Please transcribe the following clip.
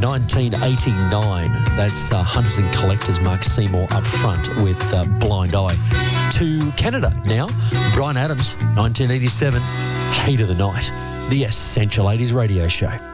1989. That's Hunters and Collectors, Mark Seymour up front with Blind Eye. To Canada now, Bryan Adams, 1987, Heat of the Night, the Essential 80s radio show.